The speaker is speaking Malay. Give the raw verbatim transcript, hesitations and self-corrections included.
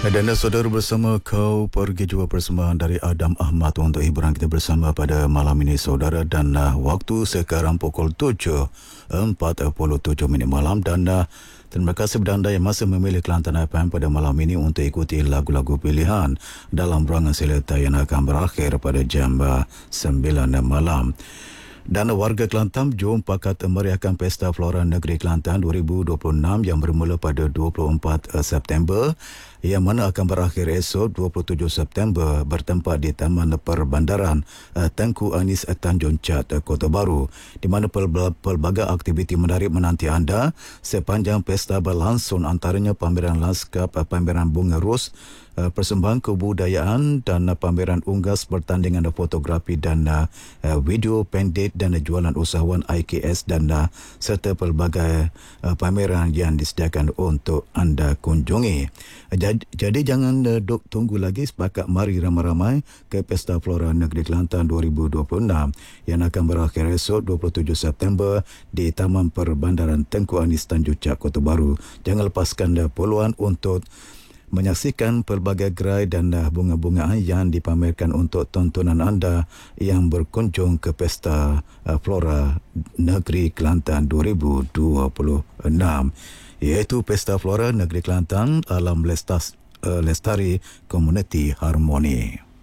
Dan saudara, bersama kau pergi jua persembahan dari Adam Ahmad untuk hiburan kita bersama pada malam ini saudara, dan uh, waktu sekarang pukul tujuh empat puluh tujuh minit malam. Dan uh, terima kasih kepada anda yang masih memilih Kelantan F M pada malam ini untuk ikuti lagu-lagu pilihan dalam ruangan seleta yang akan berakhir pada jam uh, sembilan malam. Dan warga Kelantan, jom pakat meriahkan Pesta Flora Negeri Kelantan dua ribu dua puluh enam yang bermula pada dua puluh empat September yang mana akan berakhir esok dua puluh tujuh September bertempat di Taman Perbandaran Tengku Anis Tanjung Chat, Kota Baru, di mana pelbagai aktiviti menarik menanti anda sepanjang pesta berlangsung, antaranya pameran lanskap, pameran bunga ros, persembahan kebudayaan dan pameran unggas, pertandingan fotografi dan video pendek dan jualan usahawan I K S dan serta pelbagai pameran yang disediakan untuk anda kunjungi. Jadi, jadi jangan duk tunggu lagi, sepakat mari ramai-ramai ke Pesta Flora Negeri Kelantan dua ribu dua puluh enam yang akan berakhir esok dua puluh tujuh September di Taman Perbandaran Tengku Anis Tanjung Chat, Kota Baru. Jangan lepaskan peluang untuk menyaksikan pelbagai gerai dan bunga-bungaan yang dipamerkan untuk tontonan anda yang berkunjung ke Pesta Flora Negeri Kelantan dua ribu dua puluh enam, iaitu Pesta Flora Negeri Kelantan Alam Lestas, Lestari Komuniti Harmoni.